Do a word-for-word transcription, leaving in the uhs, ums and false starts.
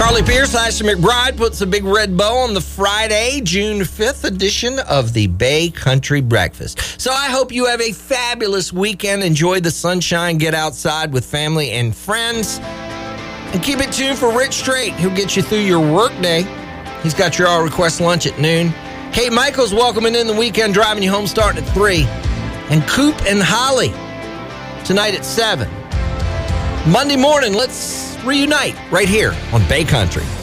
Carly Pierce, Ashley McBride puts a big red bow on the Friday, June fifth edition of the Bay Country Breakfast. So I hope you have a fabulous weekend. Enjoy the sunshine. Get outside with family and friends. And keep it tuned for Rich Straight. He'll get you through your workday. He's got your all request lunch at noon. Kate Michaels welcoming in the weekend, driving you home starting at three. And Coop and Holly tonight at seven. Monday morning, let's reunite right here on Bay Country.